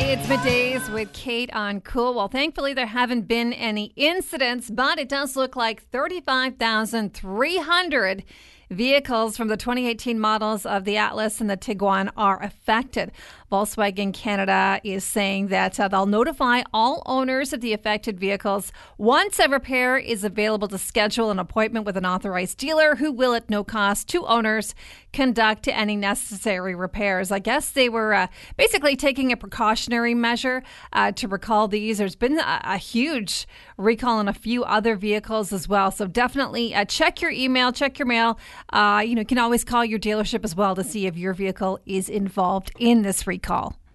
It's Middays with Kate on Cool. Well, thankfully, there haven't been any incidents, but it does look like 35,300 vehicles from the 2018 models of the Atlas and the Tiguan are affected. Volkswagen Canada is saying that they'll notify all owners of the affected vehicles once a repair is available to schedule an appointment with an authorized dealer who will, at no cost to owners, conduct any necessary repairs. I guess they were basically taking a precautionary measure to recall these. There's been a huge recall on a few other vehicles as well. So definitely check your email, check your mail. You can always call your dealership as well to see if your vehicle is involved in this recall.